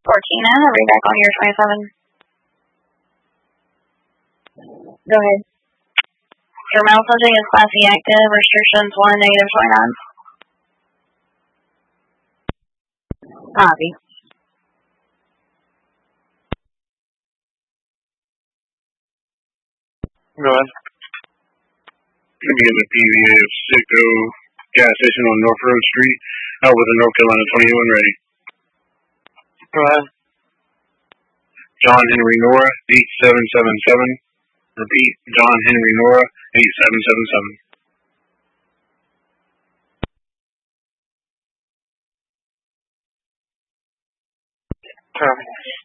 Fortina, I'll be back on your 27. Go ahead. Your male subject is Class E active. Restrictions 1, -29. Copy. Go ahead. Going to be in the PVA of Sicko gas station on North Road Street, out with a North Carolina 20 when ready. Go ahead. John Henry Nora, 8777. Repeat, John Henry Nora, 8777. Copy.